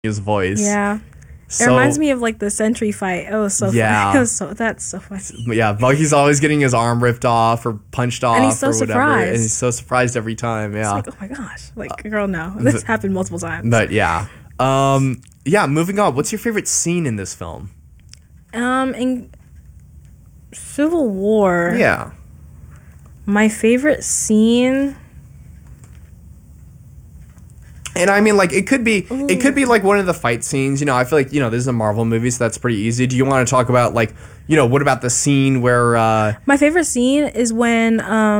his voice. Yeah. It reminds me of like the Sentry fight. It was so funny. That's so funny. Yeah, Bucky's always getting his arm ripped off or punched off, and he's so or whatever, surprised. and he's so surprised every time. Yeah, it's like, oh my gosh, like girl, no, this happened multiple times. But yeah, moving on. What's your favorite scene in this film? In Civil War. Yeah, my favorite scene. And I mean, like, it could be like one of the fight scenes. You know, I feel like, you know, this is a Marvel movie, so that's pretty easy. Do you want to talk about, like, you know, what about the scene where my favorite scene is when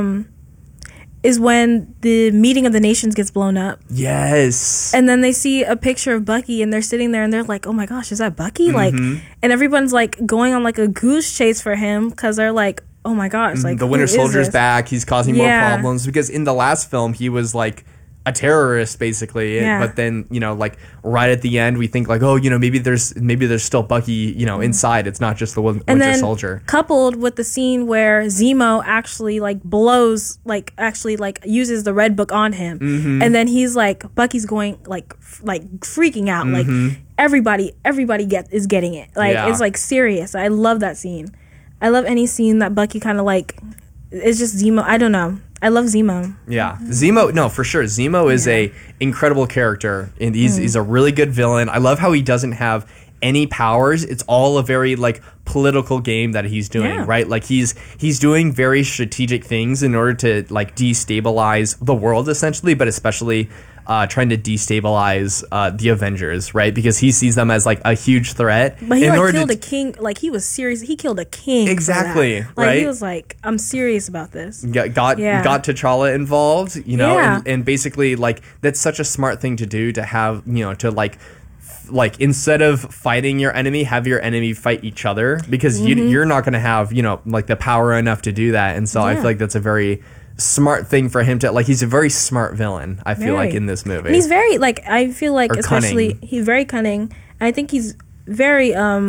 the meeting of the nations gets blown up. Yes. And then they see a picture of Bucky and they're sitting there and they're like, oh my gosh, is that Bucky? Mm-hmm. Like, and everyone's like going on like a goose chase for him because they're like, oh my gosh, like the Winter Soldier's back. He's causing more problems because in the last film he was like a terrorist basically, but then, you know, like right at the end we think like, oh, you know, maybe there's still Bucky, you know, inside. It's not just the Winter Soldier. Coupled with the scene where Zemo actually like blows, like actually like uses the Red Book on him, and then he's like, Bucky's going like freaking out, like everybody is getting it, like it's like serious. I love that scene. I love any scene that Bucky kind of like, it's just Zemo. I don't know. I love Zemo. Yeah, Zemo. No, for sure. Zemo is a incredible character, and he's a really good villain. I love how he doesn't have any powers. It's all a very like political game that he's doing, right? Like he's doing very strategic things in order to like destabilize the world, essentially, but especially trying to destabilize the Avengers, right? Because he sees them as like a huge threat. But he like killed a king. Like he was serious. He killed a king. Exactly. Like right. He was like, I'm serious about this. Got T'Challa involved, you know, and basically like that's such a smart thing to do, to have, you know, to like instead of fighting your enemy, have your enemy fight each other, because you're not going to have, you know, like the power enough to do that. And so I feel like that's a very smart thing for him to, like, he's a very smart villain, I feel like, in this movie. And he's very, like, I feel like, especially, cunning. He's very cunning, and I think he's very,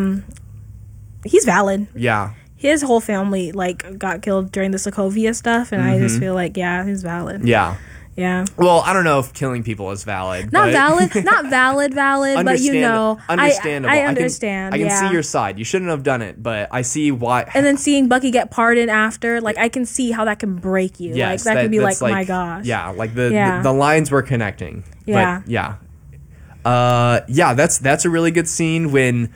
he's valid. Yeah. His whole family, like, got killed during the Sokovia stuff, and I just feel like, he's valid. Yeah. Yeah. Well, I don't know if killing people is valid. Not valid, but you know. Understandable. I understand. I can see your side. You shouldn't have done it, but I see why. And then seeing Bucky get pardoned after, like, I can see how that can break you. Yes, like, that could be like, oh my gosh. Yeah, like the lines were connecting. Yeah. But, that's a really good scene when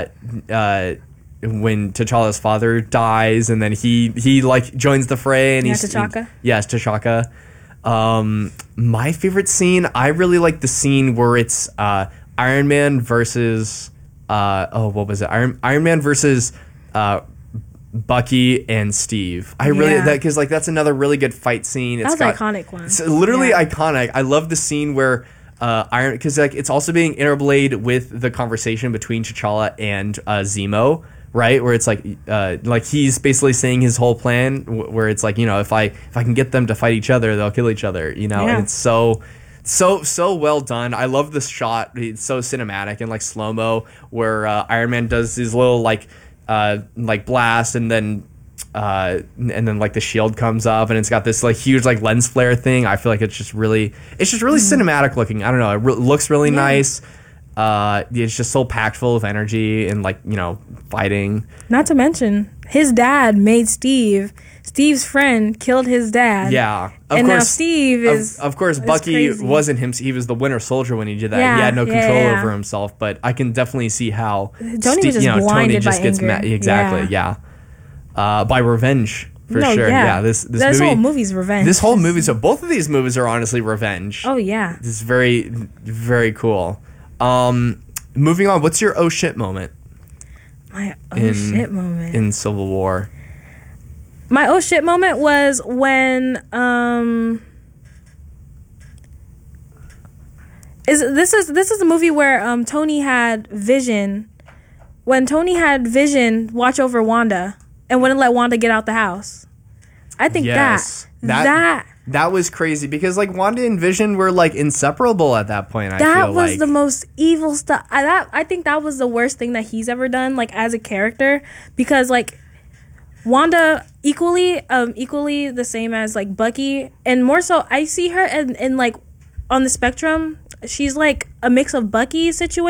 T'Challa's father dies, and then he like joins the fray, and he's T'Chaka. Yes, T'Chaka. My favorite scene, I really like the scene where it's Iron Man versus what was it? Iron Man versus Bucky and Steve. I really that, because like that's another really good fight scene. That's an iconic one. It's literally iconic. I love the scene where Iron, because like it's also being interplayed with the conversation between T'Challa and Zemo. Right, where it's like he's basically saying his whole plan, where it's like, you know, if I can get them to fight each other, they'll kill each other, you know. And it's so well done. I love this shot. It's so cinematic and like slow mo, where Iron Man does his little like blast, and then like the shield comes up, and it's got this like huge like lens flare thing. I feel like it's just really cinematic looking. I don't know. It looks really nice. It's just so packed full of energy and, like, you know, fighting. Not to mention, his dad made Steve's friend killed his dad. Yeah. Now Steve is... Of course, Bucky crazy. Wasn't him. He was the Winter Soldier when he did that. He had no control over himself, but I can definitely see how... Tony was just blinded by gets anger. mad. Exactly, by revenge. For sure, This movie, whole movie's revenge. This whole movie... So both of these movies are honestly revenge. Oh, yeah. This is very, very cool. Moving on, what's your oh shit moment? My shit moment in Civil War. My oh shit moment was when this is a movie where Tony had Vision. When Tony had Vision watch over Wanda and wouldn't let Wanda get out the house. I think that was crazy, because like Wanda and Vision were like inseparable at that point. That was the most evil stuff. I think that was the worst thing that he's ever done, like as a character, because like Wanda equally the same as like Bucky, and more so I see her in like on the spectrum. She's like a mix of Bucky situation.